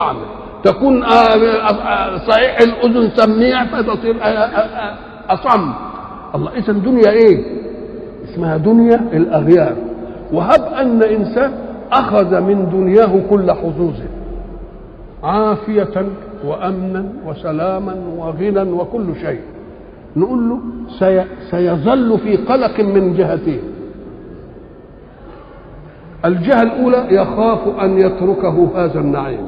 تكون صحيح الأذن سميع فتصير أصم. الله، إذن دنيا إيه؟ اسمها دنيا الأغيار. وهب أن إنسان أخذ من دنياه كل حظوظه عافية وأمنا وسلاما وغنى وكل شيء، نقول له سيظل في قلق من جهتين. الجهة الأولى يخاف أن يتركه هذا النعيم،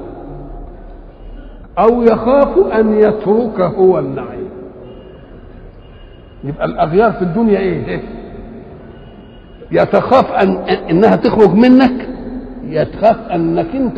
أو يخاف أن يتركه هو النعيم. يبقى الأغيار في الدنيا إيه؟ يتخاف إنها تخرج منك، يتخاف أنك أنت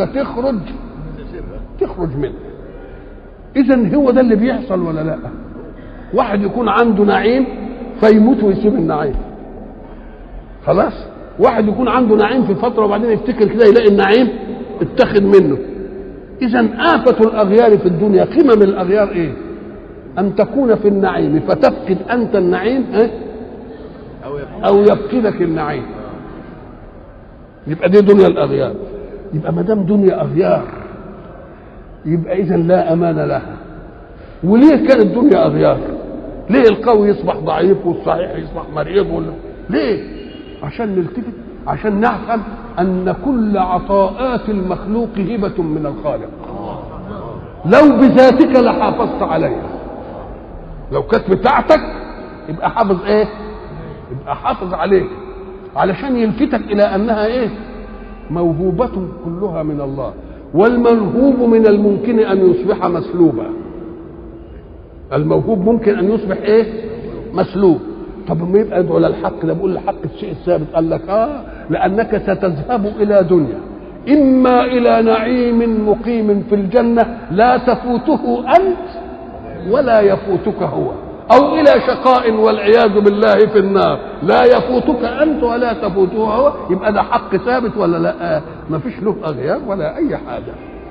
تخرج منك. إذن هو ده اللي بيحصل ولا لا؟ واحد يكون عنده نعيم فيموت ويسيب النعيم، خلاص. واحد يكون عنده نعيم في فترة وبعدين يفتكر كده يلاقي النعيم اتخذ منه. إذن آفة الأغيار في الدنيا، قمم الأغيار إيه؟ أن تكون في النعيم فتفقد أنت النعيم، أو يفقدك النعيم. يبقى دي دنيا الأغيار. يبقى ما دام دنيا أغيار يبقى إذن لا أمان لها. وليه كانت الدنيا أغيار؟ ليه القوي يصبح ضعيف والصحيح يصبح مريض؟ ليه؟ عشان نلتفت، عشان نفهم أن كل عطاءات المخلوق هبة من الخالق. لو بذاتك لحافظت عليها، لو كانت بتاعتك يبقى حافظ ايه؟ يبقى حافظ عليك، علشان يلفتك الى انها ايه؟ موهوبة كلها من الله. والموهوب من الممكن ان يصبح مسلوبا. الموهوب ممكن ان يصبح ايه؟ مسلوب. طب ما يبقى ادعو للحق، ده بقول الحق الشيء الثابت. قال لك لانك ستذهب الى دنيا، اما الى نعيم مقيم في الجنة لا تفوته انت ولا يفوتك هو، او الى شقاء والعياذ بالله في النار لا يفوتك انت ولا تفوته هو. يبقى ده حق ثابت ولا لا؟ ما فيش له اغيار ولا اي حاجة.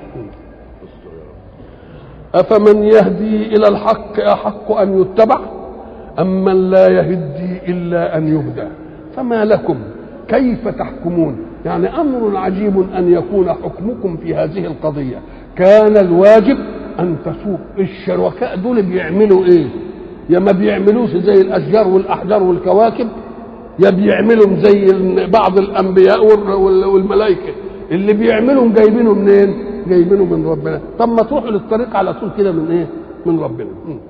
افمن يهدي الى الحق احق ان يتبع ام من لا يهدي الا ان يهدى؟ فما لكم كيف تحكمون؟ يعني امر عجيب ان يكون حكمكم في هذه القضية. كان الواجب ان تسوق. الشركاء دول بيعملوا ايه؟ يا ما بيعملوش زي الاشجار والاحجار والكواكب، يا بيعملوا زي بعض الانبياء والملائكه. اللي بيعملهم جايبينه منين؟ جايبينه من ربنا. طب ما تروحوا للطريق على طول كده من ايه؟ من ربنا.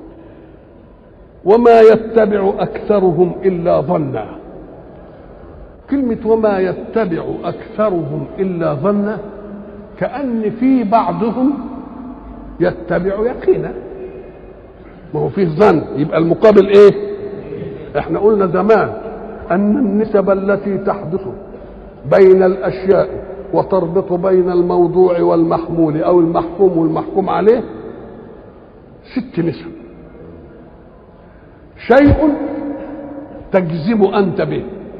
وما يتبع اكثرهم الا ظنا. كلمه وما يتبع اكثرهم الا ظنا، كأن في بعضهم يتبع يقينا. ما هو فيه ظن، يبقى المقابل ايه؟ احنا قلنا زمان ان النسب التي تحدث بين الاشياء وتربط بين الموضوع والمحمول او المحكوم والمحكوم عليه 6 نسب. شيء تجزم انت به،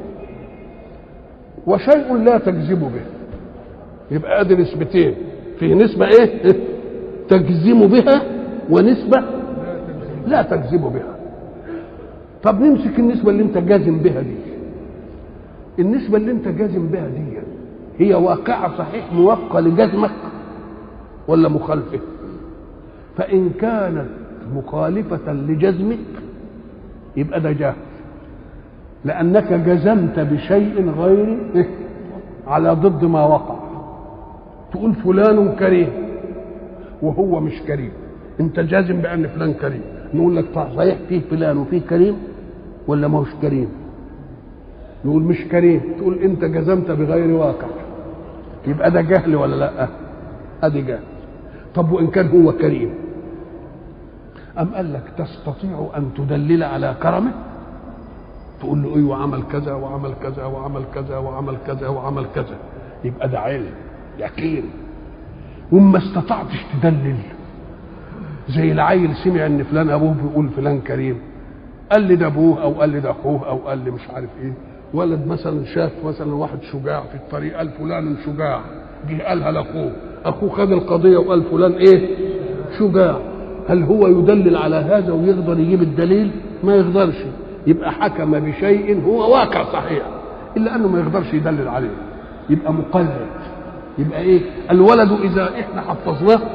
وشيء لا تجزم به. يبقى ادي نسبتين. في نسبة ايه؟ تجزم بها، ونسبة لا تجزم بها. طب نمسك النسبة اللي انت جازم بها دي. النسبة اللي انت جازم بها دي هي واقعة صحيح موافقة لجزمك ولا مخالفة؟ فإن كانت مخالفة لجزمك يبقى ده جهل، لأنك جزمت بشيء غير على ضد ما وقع. تقول فلان كريم وهو مش كريم، انت جازم بأن فلان كريم. نقول لك صحيح فيه فلان وفيه كريم ولا ما هوش كريم؟ نقول مش كريم. تقول انت جزمت بغير واقع، يبقى ده جهل ولا لا؟ ادي جهل. طب وان كان هو كريم، ام قال لك تستطيع ان تدلل على كرمه؟ تقول له ايوه عمل كذا وعمل كذا وعمل كذا وعمل كذا وعمل كذا، يبقى ده علم يقين. وما استطعتش تدلل، زي العيل سمع ان فلان ابوه بيقول فلان كريم، قال لي ده ابوه او قال لي ده اخوه او قال لي مش عارف ايه. ولد مثلا شاف مثلا واحد شجاع في الطريق، قال فلان شجاع، جه قالها لاخوه، اخوه خد القضيه وقال فلان ايه؟ شجاع. هل هو يدلل على هذا ويقدر يجيب الدليل؟ ما يقدرش. يبقى حكم بشيء هو واقع صحيح الا انه ما يقدرش يدلل عليه، يبقى مقلد. يبقى ايه؟ الولد اذا احنا حفظناه